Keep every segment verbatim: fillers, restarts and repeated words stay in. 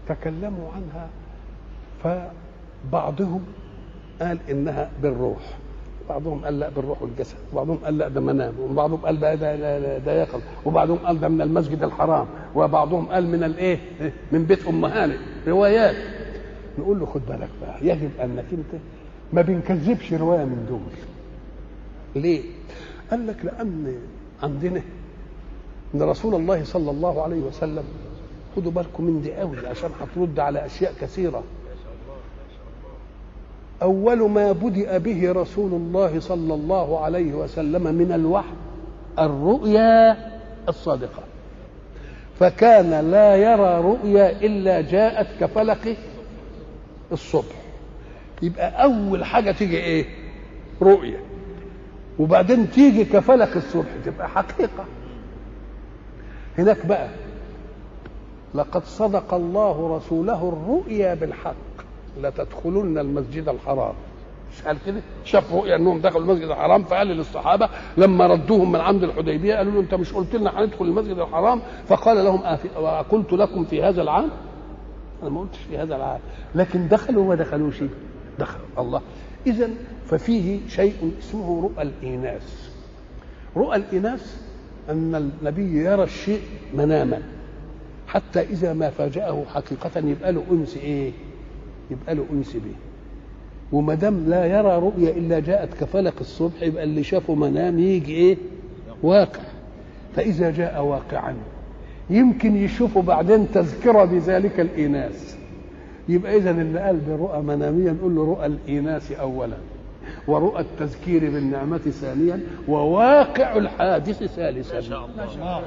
تكلموا عنها، فبعضهم قال إنها بالروح، بعضهم قال لا بالروح والجسد، وبعضهم قال لا ده منام، وبعضهم قال ده ده ده, ده يقظ، وبعضهم قال ده من المسجد الحرام، وبعضهم قال من الايه من بيت ام هانئ. روايات. نقول له خد بالك بقى، يجب انك انت ما بنكذبش روايه من دول. ليه؟ قال لك لان عندنا ان رسول الله صلى الله عليه وسلم، خدوا بالكم من دي قوي عشان هترد على اشياء كثيره. أول ما بدأ به رسول الله صلى الله عليه وسلم من الوحي الرؤيا الصادقة، فكان لا يرى رؤيا إلا جاءت كفلق الصبح. يبقى أول حاجة تيجي إيه؟ رؤيا، وبعدين تيجي كفلق الصبح تبقى حقيقة. هناك بقى لقد صدق الله رسوله الرؤيا بالحق لتدخلن المسجد الحرام. مش قال كده؟ شاف رؤيا انهم دخلوا المسجد الحرام، فقال للصحابه لما ردوهم من عند الحديبيه قالوا له انت مش قلت لنا هندخل المسجد الحرام؟ فقال لهم قلت لكم في هذا العام؟ انا ما قلتش في هذا العام، لكن دخلوا وما دخلوش؟ دخلوا. الله. اذا ففيه شيء اسمه رؤى الإيناس. رؤى الإيناس ان النبي يرى الشيء مناما حتى اذا ما فاجأه حقيقه يبقى له انس ايه؟ يبقى له انس به. وما دام لا يرى رؤيا الا جاءت كفلق الصبح يبقى اللي شافه منام يجي ايه؟ واقع. فاذا جاء واقعا يمكن يشوفه بعدين تذكره بذلك الإيناس. يبقى اذا اللي قال برؤى مناميه نقول له رؤى الإيناس اولا، ورؤى التذكير بالنعمه ثانيا، وواقع الحادث ثالثا. ما شاء الله.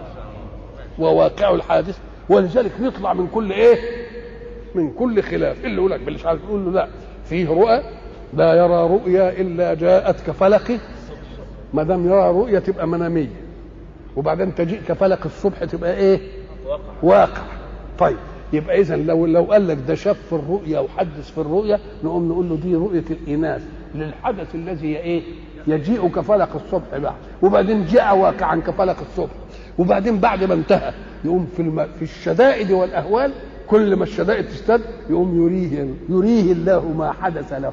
وواقع الحادث. ولذلك نطلع من كل ايه؟ من كل خلاف. اللي يقول لك باللي مش عارف يقول له لا، فيه رؤى لا يرى رؤيا الا جاءت كفلق، ما دام يرى رؤيا تبقى مناميه، وبعدين تجيء كفلق الصبح تبقى ايه؟ واقع. طيب يبقى اذا لو لو قال لك ده شاف في الرؤيا وحدث في الرؤيا نقوم نقول له دي رؤيه الإناث للحدث الذي ايه؟ يجيء كفلق الصبح بعد، وبعدين جاء واقعا كفلق الصبح، وبعدين بعد ما انتهى يقوم في الم... في الشدائد والاهوال كل ما الشدائد تشتد يقوم يريه يريه الله ما حدث له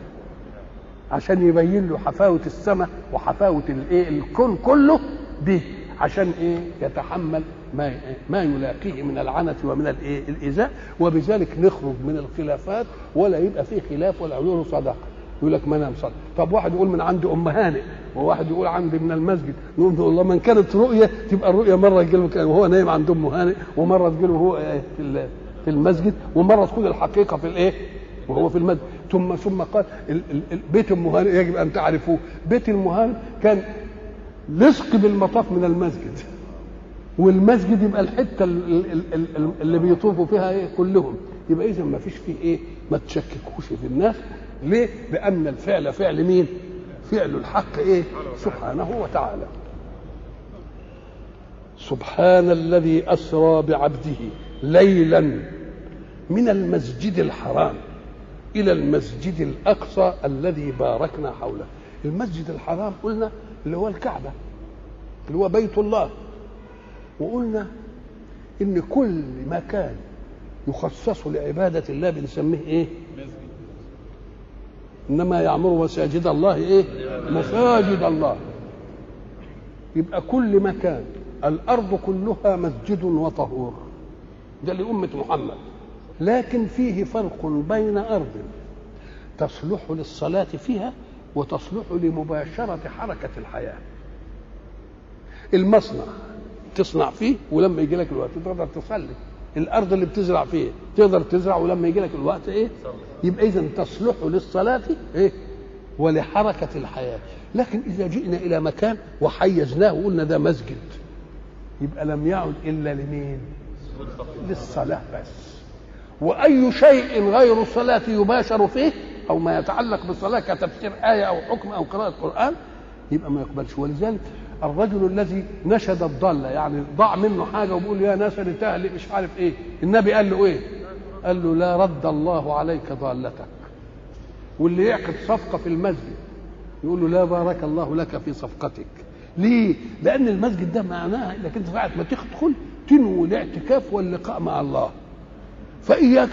عشان يبين له حفاوة السماء وحفاوة الايه الكون كله به، عشان ايه؟ يتحمل ما ما يلاقيه من العنة ومن الايه الايذاء، وبذلك نخرج من الخلافات ولا يبقى فيه خلاف ولا يقولوا صدقه. يقول لك منام صدق. طب واحد يقول من عند ام هانئ وواحد يقول عندي من المسجد، نقول له والله من كانت رؤيه تبقى الرؤيه مره تجي له وهو نايم عند ام هانئ، ومره تجي له وهو في في المسجد، ومره تكون الحقيقه في الايه؟ وهو في المسجد. ثم ثم قال بيت ام هانئ يجب ان تعرفوه، بيت ام هانئ كان لصق بالمطاف من المسجد، والمسجد يبقى الحته اللي بيطوفوا فيها ايه؟ كلهم. يبقى اذا ما فيش فيه ايه؟ ما تشككوش في الناس. ليه؟ لأن الفعل فعل مين؟ فعل الحق ايه؟ سبحانه وتعالى. سبحان الذي أسرى بعبده ليلا من المسجد الحرام إلى المسجد الأقصى الذي باركنا حوله. المسجد الحرام قلنا اللي هو الكعبة، اللي هو بيت الله. وقلنا إن كل مكان يخصص لعبادة الله بنسميه ايه؟ انما يعمر مساجد الله ايه؟ مساجد الله. يبقى كل مكان، الارض كلها مسجد وطهور، ده لأمة محمد. لكن فيه فرق بين ارض تصلح للصلاة فيها وتصلح لمباشرة حركة الحياة. المصنع تصنع فيه ولما يجي لك الوقت تقدر تصلي، الارض اللي بتزرع فيه تقدر تزرع ولما يجي لك الوقت ايه؟ يبقى اذا تصلح للصلاه ايه؟ ولحركه الحياه. لكن اذا جئنا الى مكان وحيزناه وقلنا ده مسجد يبقى لم يعد الا لمين؟ للصلاه بس. واي شيء غير الصلاه يباشر فيه او ما يتعلق بالصلاه كتفسير ايه او حكم او قراءه قران يبقى ما يقبلش. ولذلك الرجل الذي نشد الضاله، يعني ضاع منه حاجه وبيقول يا ناس انا تهلك مش عارف ايه، النبي قال له ايه؟ قال له لا رد الله عليك ضالتك. واللي يعقد صفقه في المسجد يقول له لا بارك الله لك في صفقتك. ليه؟ لان المسجد ده معناها انك انت ساعه ما تدخل تنوي الاعتكاف واللقاء مع الله. فاياك